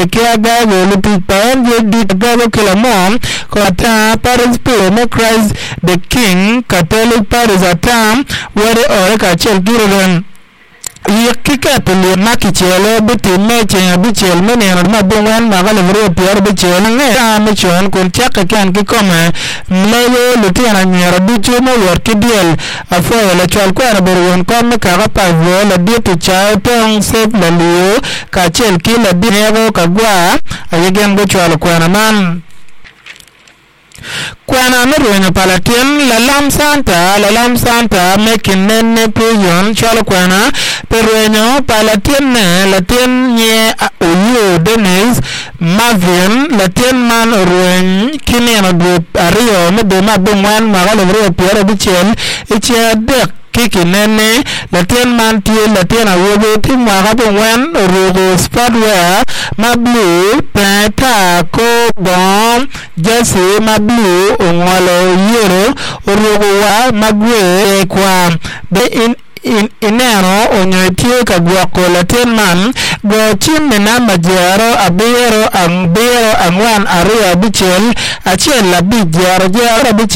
Kia gago lupi pan je di gago kilamon kota Paris Democrats the King Catholic Paris atam wale ore kachel girogan Yekika pili makichele biti meche bichel mene na bongan magale vro pior bichel nge mechon kun chaka kan kikoma mleyo lutiana nyara bichu mo worki diel afo la chal kwa berwon kom ka pa vo la ditu cha tong sep la liyo ka chel kila dinego ka gwa ayegen go chal kwa na man Kwana meruenyo palatien la lam santa mekin nene puyon chalo kwana peruenyo palatien ne latien nye uyu Dennis Marvin latien man rueny kineno group ario mebe mabungwan magalo vrio piero bichel ichia dek kiki nene latien man tie latien awogo timwa kabungwan rugo sportwear mablu peta ko bom jesse mablu ongwalo yero rugo magwe kwa be inero onyoitie kagwako latien man go chimne na majero abiro angwan ario bichel achiel la bijero